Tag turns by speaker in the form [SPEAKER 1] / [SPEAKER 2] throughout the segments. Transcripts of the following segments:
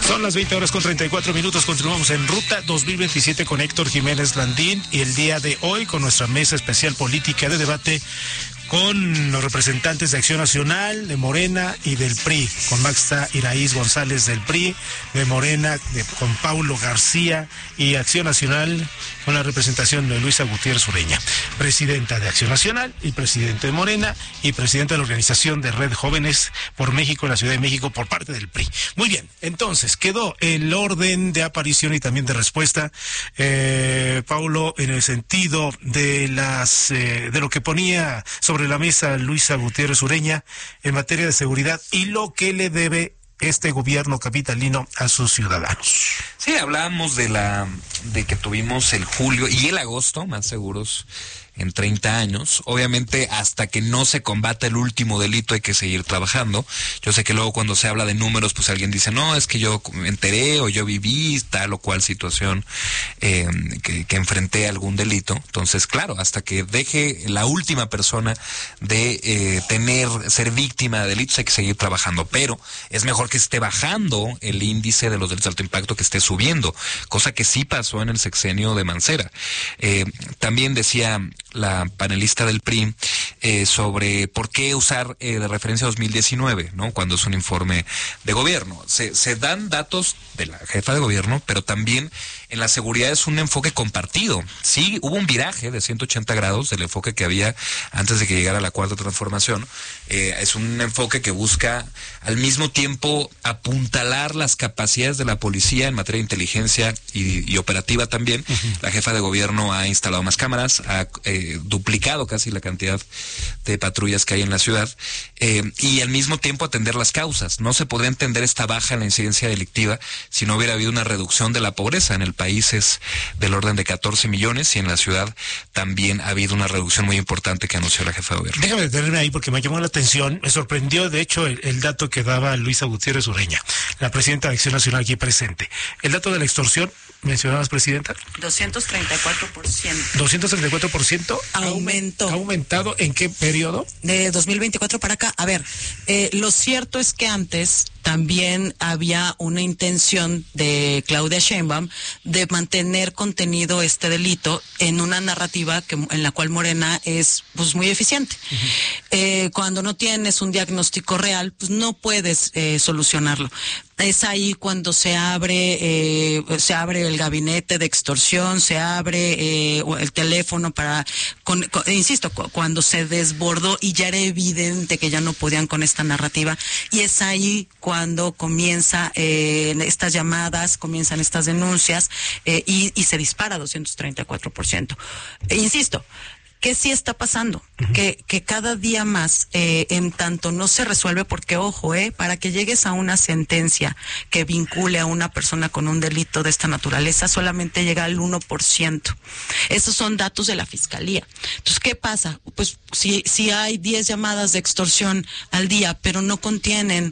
[SPEAKER 1] Son las 20:34. Continuamos en Ruta 2027 con Héctor Jiménez Landín y el día de hoy con nuestra mesa especial política de debate con los representantes de Acción Nacional, de Morena y del PRI, con Maxta Iraíz González del PRI, de Morena, con Paulo García, y Acción Nacional con la representación de Luisa Gutiérrez Ureña, presidenta de Acción Nacional y presidente de Morena y presidenta de la organización de Red Jóvenes por México en la Ciudad de México por parte del PRI. Muy bien, entonces quedó el orden de aparición y también de respuesta, Paulo, en el sentido de de lo que ponía sobre la mesa Luisa Gutiérrez Ureña en materia de seguridad y lo que le debe este gobierno capitalino a sus ciudadanos.
[SPEAKER 2] Sí, hablábamos de que tuvimos el julio y el agosto más seguros en 30 años. Obviamente, hasta que no se combata el último delito hay que seguir trabajando. Yo sé que luego cuando se habla de números, pues alguien dice, no, es que yo me enteré o yo viví tal o cual situación que enfrenté algún delito. Entonces, claro, hasta que deje la última persona de ser víctima de delitos hay que seguir trabajando. Pero es mejor que esté bajando el índice de los delitos de alto impacto que esté subiendo, cosa que sí pasó en el sexenio de Mancera. También decía la panelista del PRI sobre por qué usar de referencia 2019, ¿no? Cuando es un informe de gobierno. Se dan datos de la jefa de gobierno, pero también en la seguridad es un enfoque compartido. Sí, hubo un viraje de 180 grados del enfoque que había antes de que llegara la cuarta transformación. Es un enfoque que busca al mismo tiempo apuntalar las capacidades de la policía en materia de inteligencia y operativa también. Uh-huh. La jefa de gobierno ha instalado más cámaras, ha duplicado casi la cantidad de patrullas que hay en la ciudad, y al mismo tiempo atender las causas. No se podría entender esta baja en la incidencia delictiva si no hubiera habido una reducción de la pobreza. En el país es del orden de 14 millones y en la ciudad también ha habido una reducción muy importante que anunció la jefa de gobierno.
[SPEAKER 1] Déjame detenerme ahí porque me llamó la atención, me sorprendió de hecho el dato que daba Luisa Gutiérrez Ureña, la presidenta de Acción Nacional aquí presente. El dato de la extorsión, ¿mencionabas, presidenta?
[SPEAKER 3] 234%.
[SPEAKER 1] 234%
[SPEAKER 3] aumentó.
[SPEAKER 1] ¿Ha aumentado en qué periodo?
[SPEAKER 3] De 2024 para acá. A ver, lo cierto es que antes también había una intención de Claudia Sheinbaum de mantener contenido este delito en una narrativa en la cual Morena es pues muy eficiente. Uh-huh. Cuando no tienes un diagnóstico real, pues no puedes solucionarlo. Es ahí cuando se abre el gabinete de extorsión, se abre el teléfono insisto, cuando se desbordó y ya era evidente que ya no podían con esta narrativa, y es ahí cuando comienza estas llamadas, comienzan estas denuncias y se dispara 234%. Insisto, ¿qué sí está pasando? Uh-huh. Que cada día más, en tanto no se resuelve, porque ojo, para que llegues a una sentencia que vincule a una persona con un delito de esta naturaleza, solamente llega al 1%. Esos son datos de la Fiscalía. Entonces, ¿qué pasa? Pues si hay 10 llamadas de extorsión al día, pero no contienen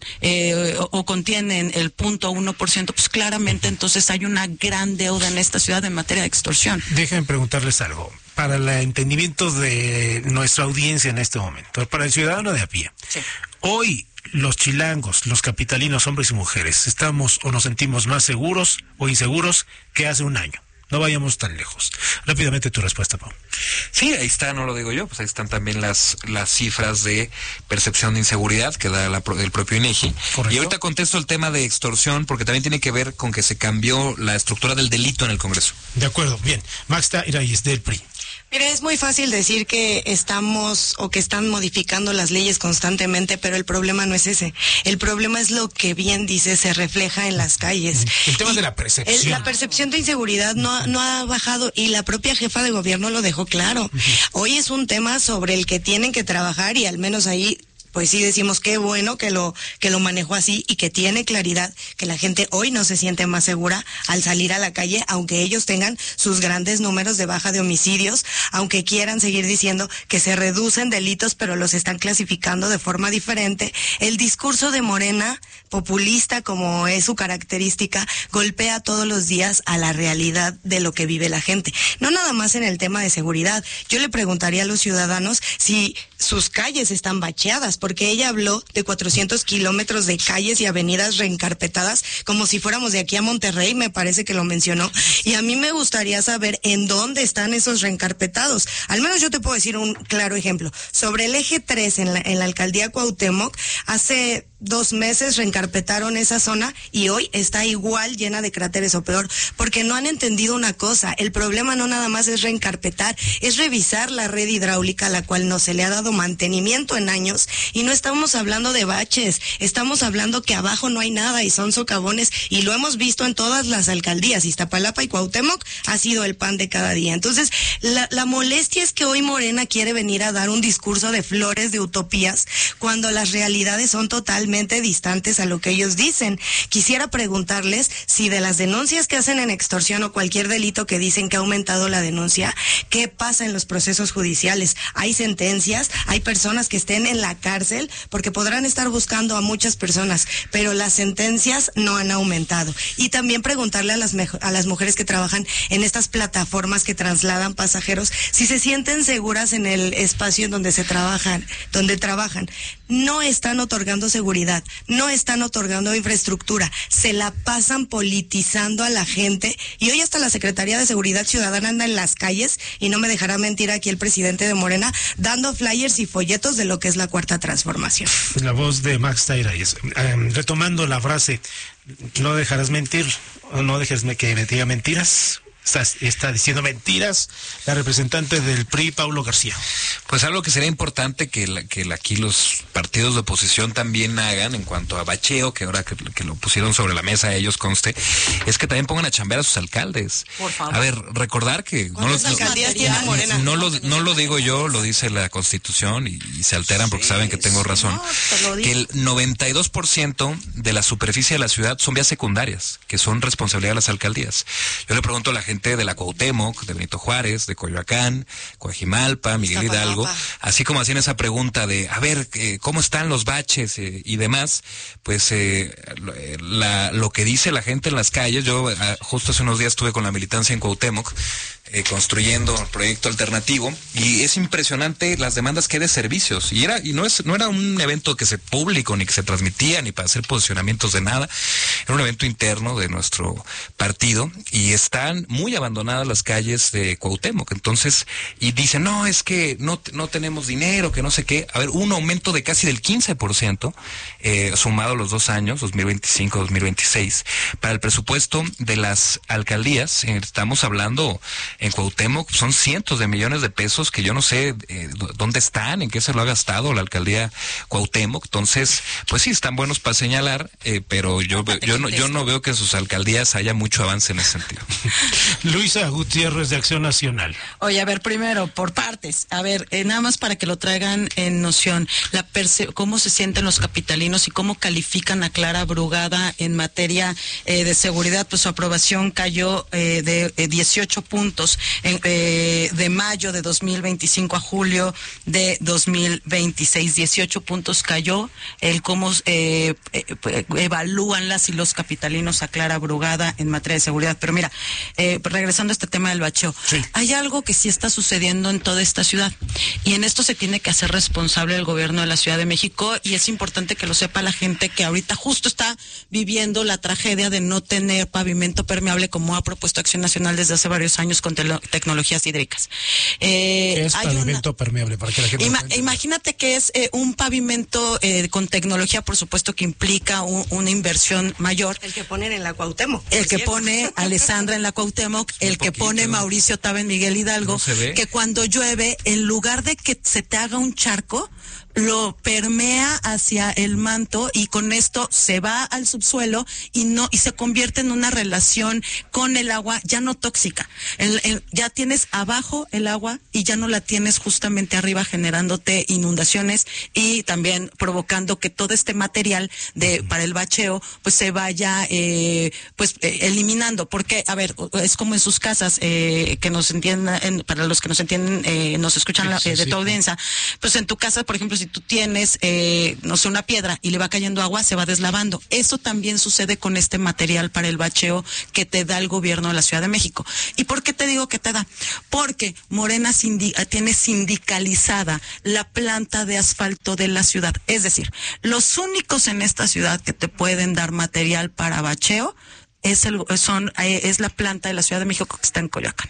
[SPEAKER 3] o contienen el 0.1%, pues claramente entonces hay una gran deuda en esta ciudad en materia de extorsión.
[SPEAKER 1] Déjenme preguntarles algo. Para el entendimiento de nuestra audiencia en este momento, para el ciudadano de a pie. Sí. Hoy los chilangos, los capitalinos, hombres y mujeres, ¿estamos o nos sentimos más seguros o inseguros que hace un año? No vayamos tan lejos. Rápidamente tu respuesta, Pau.
[SPEAKER 2] Sí, ahí está, no lo digo yo, pues ahí están también las cifras de percepción de inseguridad que da el propio INEGI. Correcto. Y ahorita contesto el tema de extorsión porque también tiene que ver con que se cambió la estructura del delito en el Congreso.
[SPEAKER 1] De acuerdo, bien. Maxta Iraíz del PRI.
[SPEAKER 4] Mira, es muy fácil decir que estamos o que están modificando las leyes constantemente, pero el problema no es ese. El problema es lo que bien dice, se refleja en las calles.
[SPEAKER 1] El tema de la percepción.
[SPEAKER 4] La percepción de inseguridad no ha bajado y la propia jefa de gobierno lo dejó claro. Hoy es un tema sobre el que tienen que trabajar y al menos ahí pues sí decimos qué bueno que lo manejó así y que tiene claridad que la gente hoy no se siente más segura al salir a la calle, aunque ellos tengan sus grandes números de baja de homicidios, aunque quieran seguir diciendo que se reducen delitos, pero los están clasificando de forma diferente. El discurso de Morena, populista como es su característica, golpea todos los días a la realidad de lo que vive la gente. No nada más en el tema de seguridad. Yo le preguntaría a los ciudadanos si sus calles están bacheadas, porque ella habló de 400 kilómetros de calles y avenidas reencarpetadas, como si fuéramos de aquí a Monterrey, me parece que lo mencionó, y a mí me gustaría saber en dónde están esos reencarpetados. Al menos yo te puedo decir un claro ejemplo. Sobre el eje 3 en la alcaldía Cuauhtémoc, hace 2 meses reencarpetaron esa zona y hoy está igual llena de cráteres o peor, porque no han entendido una cosa: el problema no nada más es reencarpetar, es revisar la red hidráulica a la cual no se le ha dado mantenimiento en años, y no estamos hablando de baches, estamos hablando que abajo no hay nada y son socavones, y lo hemos visto en todas las alcaldías. Iztapalapa y Cuauhtémoc ha sido el pan de cada día. Entonces, la molestia es que hoy Morena quiere venir a dar un discurso de flores, de utopías, cuando las realidades son totalmente distantes a lo que ellos dicen. Quisiera preguntarles si de las denuncias que hacen en extorsión o cualquier delito que dicen que ha aumentado la denuncia, ¿qué pasa en los procesos judiciales? ¿Hay sentencias? ¿Hay personas que estén en la cárcel? Porque podrán estar buscando a muchas personas, pero las sentencias no han aumentado. Y también preguntarle a las mujeres que trabajan en estas plataformas que trasladan pasajeros si se sienten seguras en el espacio en donde trabajan. No están otorgando seguridad, no están otorgando infraestructura, se la pasan politizando a la gente, y hoy hasta la Secretaría de Seguridad Ciudadana anda en las calles, y no me dejará mentir aquí el presidente de Morena, dando flyers y folletos de lo que es la Cuarta Transformación.
[SPEAKER 1] La voz de Max Tairayes. Retomando la frase, no dejarás mentir, o no dejes que me diga mentiras. Está diciendo mentiras la representante del PRI, Paulo García.
[SPEAKER 2] Pues algo que sería importante que aquí los partidos de oposición también hagan en cuanto a bacheo, que ahora que lo pusieron sobre la mesa ellos, conste, es que también pongan a chambear a sus alcaldes.
[SPEAKER 3] Por favor.
[SPEAKER 2] A ver, recordar que no lo digo yo, lo dice la Constitución, y se alteran porque saben que tengo razón, que el 92% de la superficie de la ciudad son vías secundarias, que son responsabilidad de las alcaldías. Yo le pregunto a la gente de la Cuauhtémoc, de Benito Juárez, de Coyoacán, Coajimalpa, Miguel Hidalgo, así como hacían esa pregunta de, a ver, ¿cómo están los baches y demás? Pues lo que dice la gente en las calles. Yo justo hace unos días estuve con la militancia en Cuauhtémoc, construyendo el proyecto alternativo, y es impresionante las demandas que hay de servicios, y no era un evento que se público, ni que se transmitía, ni para hacer posicionamientos de nada, era un evento interno de nuestro partido, y están muy abandonadas las calles de Cuauhtémoc. Entonces, y dicen, no, es que no tenemos dinero, que no sé qué. A ver, un aumento de casi del 15%, sumado los 2 años, 2025-2026, para el presupuesto de las alcaldías. Estamos hablando en Cuauhtémoc, son cientos de millones de pesos que yo no sé dónde están, en qué se lo ha gastado la alcaldía Cuauhtémoc. Entonces, pues sí, están buenos para señalar, pero yo no veo que en sus alcaldías haya mucho avance en ese sentido.
[SPEAKER 1] Luisa Gutiérrez, de Acción Nacional.
[SPEAKER 3] Oye, a ver, primero, por partes. A ver, nada más para que lo traigan en noción, cómo se sienten los capitalinos y cómo califican a Clara Brugada en materia de seguridad. Pues su aprobación cayó de 18 puntos de mayo de 2025 a julio de 2026. 18 puntos cayó el cómo evalúan las y los capitalinos a Clara Brugada en materia de seguridad. Pero mira, regresando a este tema del bacheo, sí, hay algo que sí está sucediendo en toda esta ciudad, y en esto se tiene que hacer responsable el gobierno de la Ciudad de México, y es importante que lo sepa la gente que ahorita justo está viviendo la tragedia de no tener pavimento permeable, como ha propuesto Acción Nacional desde hace varios años con tecnologías hídricas.
[SPEAKER 1] ¿Qué es pavimento permeable? Para que la gente
[SPEAKER 3] imagínate que es un pavimento con tecnología, por supuesto que implica una inversión mayor.
[SPEAKER 4] El que ponen en la Cuauhtémoc.
[SPEAKER 3] El que pone Alessandra en la Cuauhtémoc, el que pone Mauricio Taba en Miguel Hidalgo, que cuando llueve, en lugar de que se te haga un charco, lo permea hacia el manto, y con esto se va al subsuelo y se convierte en una relación con el agua ya no tóxica. Ya tienes abajo el agua y ya no la tienes justamente arriba, generándote inundaciones y también provocando que todo este material para el bacheo pues se vaya eliminando. Porque, a ver, es como en sus casas, que nos entiendan, para los que nos entienden, nos escuchan de tu audiencia, pues en tu casa, por ejemplo, si tú tienes, no sé, una piedra y le va cayendo agua, se va deslavando. Eso también sucede con este material para el bacheo que te da el gobierno de la Ciudad de México. ¿Y por qué te digo que te da? Porque Morena tiene sindicalizada la planta de asfalto de la ciudad. Es decir, los únicos en esta ciudad que te pueden dar material para bacheo es la planta de la Ciudad de México que está en Coyoacán.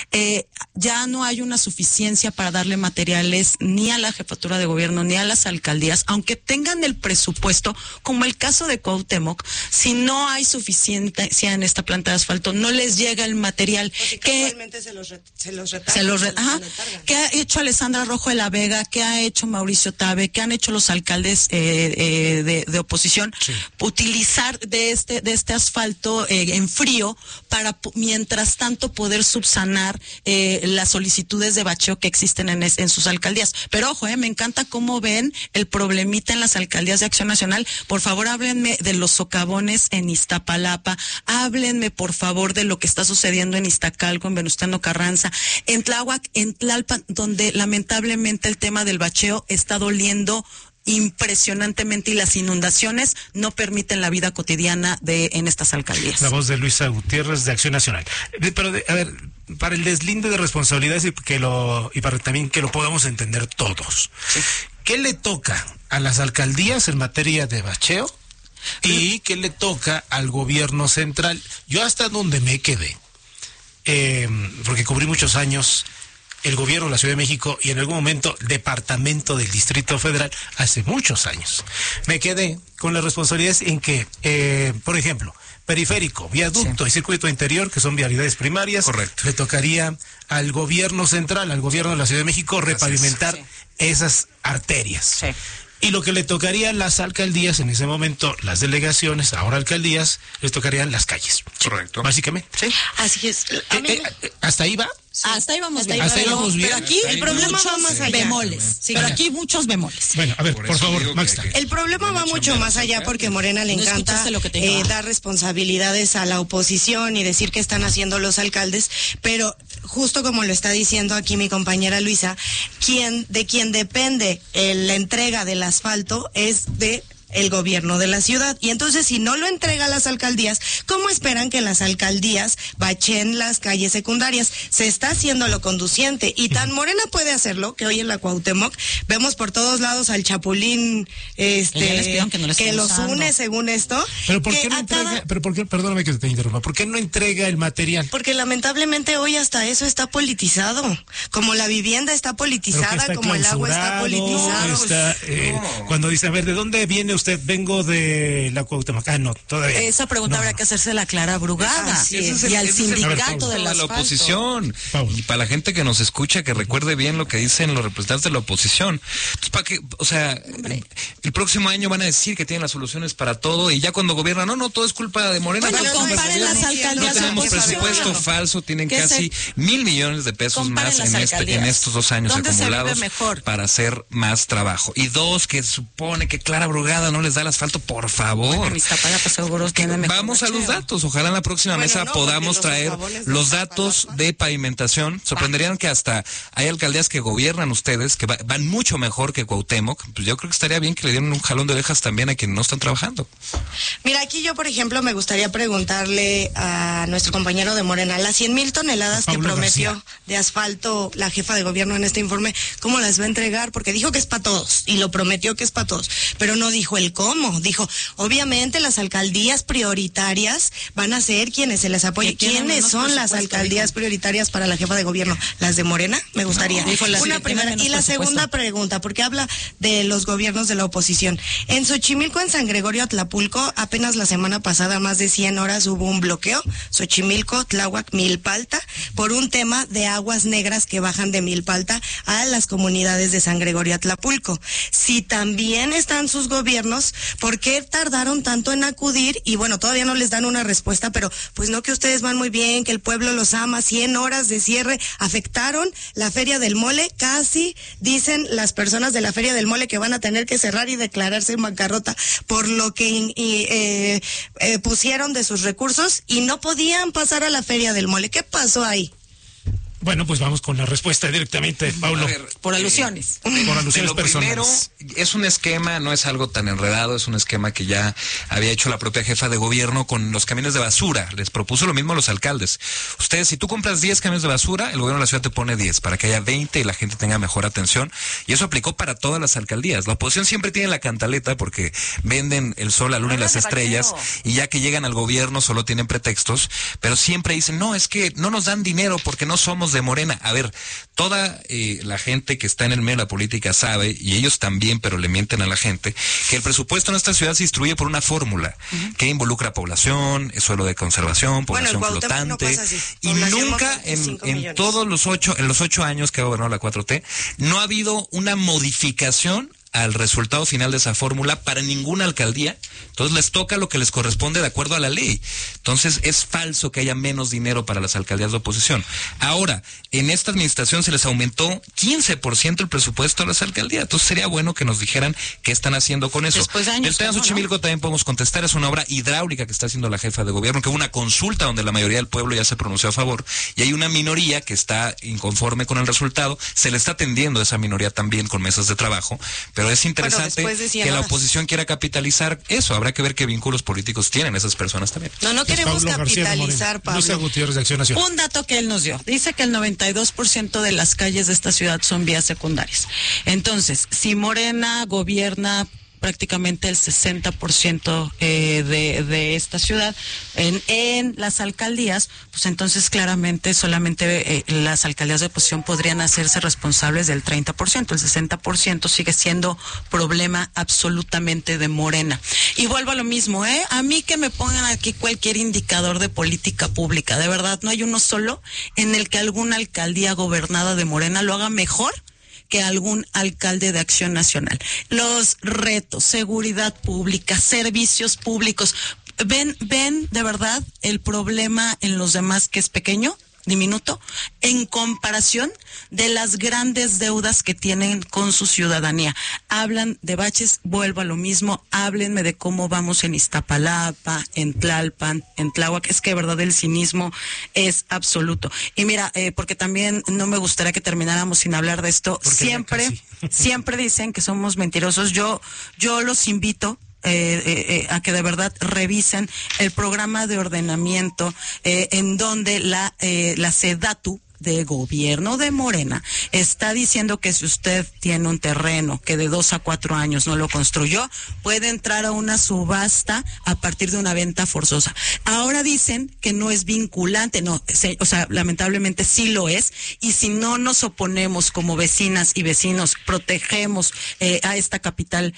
[SPEAKER 3] Ya no hay una suficiencia para darle materiales ni a la jefatura de gobierno ni a las alcaldías, aunque tengan el presupuesto, como el caso de Cuauhtémoc. Si no hay suficiencia en esta planta de asfalto, no les llega el material.
[SPEAKER 4] Casualmente se los retardan.
[SPEAKER 3] ¿Qué ha hecho Alessandra Rojo de la Vega? ¿Qué ha hecho Mauricio Tabe? ¿Qué han hecho los alcaldes de oposición? Sí. Utilizar de este asfalto en frío para mientras tanto poder subsanar las solicitudes de bacheo que existen en sus alcaldías. Pero ojo, me encanta cómo ven el problemita en las alcaldías de Acción Nacional. Por favor, háblenme de los socavones en Iztapalapa, háblenme por favor de lo que está sucediendo en Iztacalco, en Venustiano Carranza, en Tláhuac, en Tlalpan, donde lamentablemente el tema del bacheo está doliendo impresionantemente y las inundaciones no permiten la vida cotidiana en estas alcaldías.
[SPEAKER 1] La voz de Luisa Gutiérrez de Acción Nacional. Pero a ver, para el deslinde de responsabilidades y para también que lo podamos entender todos. Sí. ¿Qué le toca a las alcaldías en materia de bacheo y qué le toca al gobierno central? Yo hasta donde me quedé, porque cubrí muchos años el gobierno de la Ciudad de México y en algún momento departamento del Distrito Federal, hace muchos años. Me quedé con las responsabilidades en que, por ejemplo, periférico, viaducto y circuito interior, que son vialidades primarias.
[SPEAKER 2] Correcto.
[SPEAKER 1] Le tocaría al gobierno central, al gobierno de la Ciudad de México, repavimentar esas arterias.
[SPEAKER 3] Sí.
[SPEAKER 1] Y lo que le tocaría a las alcaldías en ese momento, las delegaciones, ahora alcaldías, les tocarían las calles.
[SPEAKER 2] Correcto.
[SPEAKER 1] Básicamente.
[SPEAKER 3] Sí.
[SPEAKER 4] Así es.
[SPEAKER 1] ¿Hasta ahí va?
[SPEAKER 3] Sí. Hasta ahí vamos bien.
[SPEAKER 1] Hasta ahí vamos bien.
[SPEAKER 3] Pero aquí
[SPEAKER 4] el problema va más allá.
[SPEAKER 3] Bemoles. Sí, pero aquí muchos bemoles.
[SPEAKER 1] Bueno, a ver, por favor, Max.
[SPEAKER 4] El problema va mucho más allá porque a Morena le encanta dar responsabilidades a la oposición y decir qué están haciendo los alcaldes, pero justo como lo está diciendo aquí mi compañera Luisa, de quien depende la entrega del asfalto es de el gobierno de la ciudad. Y entonces, si no lo entrega a las alcaldías, ¿cómo esperan que las alcaldías bachen las calles secundarias? Se está haciendo lo conduciente y tan Morena puede hacerlo que hoy en la Cuauhtémoc vemos por todos lados al Chapulín que los une según esto.
[SPEAKER 1] Pero ¿por qué no entrega? Pero ¿por qué? Perdóname que te interrumpa. ¿Por qué no entrega el material?
[SPEAKER 4] Porque lamentablemente hoy hasta eso está politizado. Como la vivienda está politizada, como el agua está politizado.
[SPEAKER 1] Cuando dice, a ver, ¿de dónde viene usted? Vengo de la Cuauhtémoc. No, todavía.
[SPEAKER 3] Esa pregunta habrá que hacerse la Clara Brugada y al sindicato de la
[SPEAKER 2] oposición. Y para la gente que nos escucha, que recuerde bien lo que dicen los representantes de la oposición. Entonces, para que, o sea, el próximo año van a decir que tienen las soluciones para todo y ya cuando gobiernan, no, todo es culpa de Morena.
[SPEAKER 3] Bueno, comparen las alcaldías.
[SPEAKER 2] No tenemos presupuesto falso, tienen casi 1,000 millones de pesos más en estos 2 años acumulados para hacer más trabajo. Y 2, que supone que Clara Brugada no les da el asfalto, por favor. Vamos a los datos. Ojalá en la próxima mesa podamos traer los datos de pavimentación. Sorprenderían que hasta hay alcaldías que gobiernan ustedes, que van mucho mejor que Cuauhtémoc. Pues yo creo que estaría bien que le dieran un jalón de orejas también a quienes no están trabajando.
[SPEAKER 4] Mira, aquí yo, por ejemplo, me gustaría preguntarle a nuestro compañero de Morena, las 100,000 toneladas que prometió de asfalto la jefa de gobierno en este informe, ¿cómo las va a entregar? Porque dijo que es para todos y lo prometió que es para todos, pero no dijo el cómo. Dijo, obviamente las alcaldías prioritarias van a ser quienes se les apoye. ¿Quiénes son las alcaldías prioritarias para la jefa de gobierno? ¿Las de Morena? Me gustaría. Una primera. Y la segunda pregunta, porque habla de los gobiernos de la oposición. En Xochimilco, en San Gregorio, Atlapulco, apenas la semana pasada, más de 100 horas hubo un bloqueo. Xochimilco, Tláhuac, Milpalta, por un tema de aguas negras que bajan de Milpalta a las comunidades de San Gregorio, Atlapulco. Si también están sus gobiernos, ¿por qué tardaron tanto en acudir? Y bueno, todavía no les dan una respuesta, pero pues no, que ustedes van muy bien, que el pueblo los ama. 100 horas de cierre afectaron la Feria del Mole. Casi dicen las personas de la Feria del Mole que van a tener que cerrar y declararse en bancarrota por lo que pusieron de sus recursos y no podían pasar a la Feria del Mole. ¿Qué pasó ahí?
[SPEAKER 1] Bueno, pues vamos con la respuesta directamente, Paulo.
[SPEAKER 3] Por alusiones.
[SPEAKER 1] Por alusiones
[SPEAKER 2] Primero,
[SPEAKER 1] personales.
[SPEAKER 2] es un esquema, no es algo tan enredado, es un esquema que ya había hecho la propia jefa de gobierno con los camiones de basura. Les propuso lo mismo a los alcaldes. Ustedes, si tú compras 10 camiones de basura, el gobierno de la ciudad te pone 10 para que haya 20 y la gente tenga mejor atención. Y eso aplicó para todas las alcaldías. La oposición siempre tiene la cantaleta porque venden el sol, la luna y las estrellas, y ya que llegan al gobierno solo tienen pretextos, pero siempre dicen, no, es que no nos dan dinero porque no somos de Morena. A ver, toda la gente que está en el medio de la política sabe, y ellos también, pero le mienten a la gente, que el presupuesto en esta ciudad se distribuye por una fórmula que involucra población, suelo de conservación, población flotante, y nunca en todos los 8 años que ha gobernado la 4T, no ha habido una modificación al resultado final de esa fórmula para ninguna alcaldía. Entonces les toca lo que les corresponde de acuerdo a la ley. Entonces es falso que haya menos dinero para las alcaldías de oposición. Ahora, en esta administración se les aumentó 15% el presupuesto a las alcaldías. Entonces sería bueno que nos dijeran qué están haciendo con eso.
[SPEAKER 3] Después de años,
[SPEAKER 2] el tema de Xochimilco también podemos contestar, es una obra hidráulica que está haciendo la jefa de gobierno, que hubo una consulta donde la mayoría del pueblo ya se pronunció a favor, y hay una minoría que está inconforme con el resultado. Se le está atendiendo a esa minoría también con mesas de trabajo, pero es interesante que la oposición quiera capitalizar eso. Habrá que ver qué vínculos políticos tienen esas personas también.
[SPEAKER 4] No queremos capitalizar, Pablo.
[SPEAKER 1] Luisa Gutiérrez, de Acción Nacional.
[SPEAKER 3] Un dato que él nos dio. Dice que el 92% de las calles de esta ciudad son vías secundarias. Entonces, si Morena gobierna prácticamente el 60% de esta ciudad en las alcaldías, pues entonces claramente solamente las alcaldías de oposición podrían hacerse responsables del 30%, el 60% sigue siendo problema absolutamente de Morena. Y vuelvo a lo mismo, a mí que me pongan aquí cualquier indicador de política pública, de verdad no hay uno solo en el que alguna alcaldía gobernada de Morena lo haga mejor que algún alcalde de Acción Nacional. Los retos, seguridad pública, servicios públicos, ven de verdad el problema en los demás que es pequeño, diminuto, en comparación de las grandes deudas que tienen con su ciudadanía. Hablan de baches, vuelvo a lo mismo, háblenme de cómo vamos en Iztapalapa, en Tlalpan, en Tláhuac. Es que de verdad el cinismo es absoluto. Y mira, porque también no me gustaría que termináramos sin hablar de esto. Siempre dicen que somos mentirosos. Yo los invito a que de verdad revisen el programa de ordenamiento en donde la SEDATU de gobierno de Morena está diciendo que si usted tiene un terreno que de 2 a 4 años no lo construyó, puede entrar a una subasta a partir de una venta forzosa. Ahora dicen que no es vinculante, o sea, lamentablemente sí lo es, y si no nos oponemos como vecinas y vecinos, protegemos a esta capital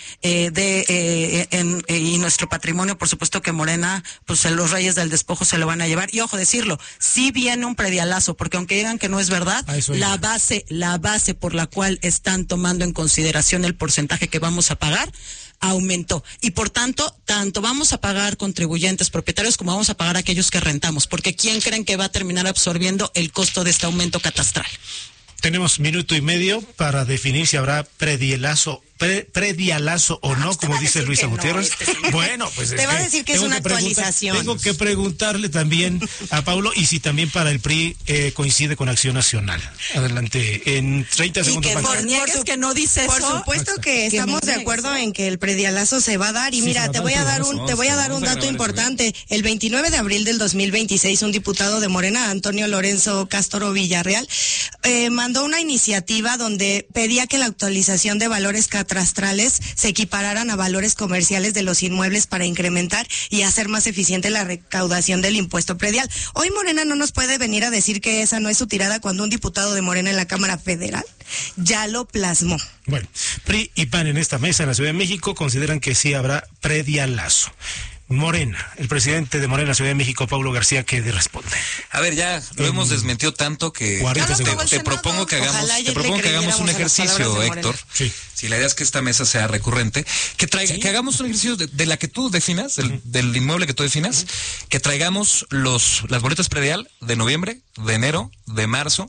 [SPEAKER 3] y nuestro patrimonio, por supuesto que Morena, pues los reyes del despojo se lo van a llevar. Y ojo decirlo, sí viene un predialazo, porque aunque digan que no es verdad, la base por la cual están tomando en consideración el porcentaje que vamos a pagar aumentó, y por tanto vamos a pagar contribuyentes propietarios como vamos a pagar aquellos que rentamos, porque ¿quién creen que va a terminar absorbiendo el costo de este aumento catastral?
[SPEAKER 1] Tenemos minuto y medio para definir si habrá predialazo o no, como dice Luisa Gutiérrez. Bueno, pues
[SPEAKER 4] te va a decir que es una actualización.
[SPEAKER 1] Tengo que preguntarle también a Paulo y si también para el PRI coincide con Acción Nacional. Adelante, en 30 segundos.
[SPEAKER 3] Que no dice
[SPEAKER 4] por
[SPEAKER 3] eso.
[SPEAKER 4] Supuesto que estamos de acuerdo en que el predialazo se va a dar, y sí, mira, te voy a dar un dato importante. El 29 de abril del 2026, un diputado de Morena, Antonio Lorenzo Castro Villarreal, mandó una iniciativa donde pedía que la actualización de valores catastrales se equipararan a valores comerciales de los inmuebles para incrementar y hacer más eficiente la recaudación del impuesto predial. Hoy Morena no nos puede venir a decir que esa no es su tirada cuando un diputado de Morena en la Cámara Federal ya lo plasmó.
[SPEAKER 1] Bueno, PRI y PAN en esta mesa en la Ciudad de México consideran que sí habrá predialazo. Morena, el presidente de Morena, Ciudad de México, Paulo García, ¿qué responde?
[SPEAKER 2] A ver, ya lo hemos desmentido tanto que te propongo que hagamos un ejercicio, Héctor. Sí. Si la idea es que esta mesa sea recurrente, que hagamos un ejercicio de la que tú definas, del inmueble que tú definas, que traigamos las boletas predial de noviembre, de enero, de marzo,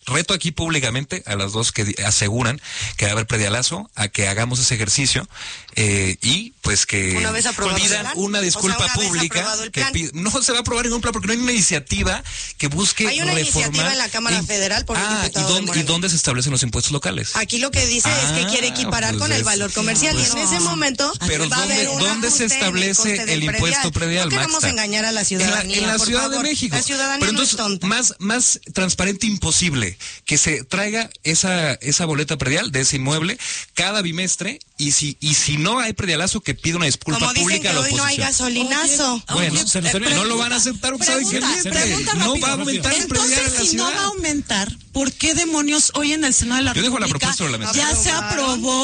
[SPEAKER 2] reto aquí públicamente a las dos que aseguran que va a haber predialazo, a que hagamos ese ejercicio y pues que
[SPEAKER 4] una vez aprobado
[SPEAKER 2] pidan una disculpa pública. No se va a aprobar ningún plan porque no hay una iniciativa que busque
[SPEAKER 4] hay una
[SPEAKER 2] reformar.
[SPEAKER 4] Iniciativa en la Cámara Federal por el diputado
[SPEAKER 2] ¿y dónde se establecen los impuestos locales?
[SPEAKER 4] Aquí lo que dice es que quiere equiparar con el valor comercial y en ese momento
[SPEAKER 2] pero
[SPEAKER 4] va a haber
[SPEAKER 2] ¿dónde se establece el impuesto predial?
[SPEAKER 4] No queremos engañar a la ciudadanía.
[SPEAKER 2] En la Ciudad de México.
[SPEAKER 4] La ciudadanía
[SPEAKER 2] pero entonces,
[SPEAKER 4] no es tonta.
[SPEAKER 2] Más transparente imposible que se traiga esa boleta predial de ese inmueble cada bimestre y si no hay predialazo que pida una disculpa
[SPEAKER 4] como
[SPEAKER 2] pública a la
[SPEAKER 4] hoy
[SPEAKER 2] oposición.
[SPEAKER 4] no hay gasolinazo.
[SPEAKER 2] Bueno, no lo van a aceptar porque saben que no va a aumentar el predial en la
[SPEAKER 3] si
[SPEAKER 2] ciudad.
[SPEAKER 3] no va a aumentar, ¿por qué demonios hoy en el Senado de la
[SPEAKER 2] Yo dejo la
[SPEAKER 3] República
[SPEAKER 2] propuesta sobre la mesa.
[SPEAKER 3] ya se aprobó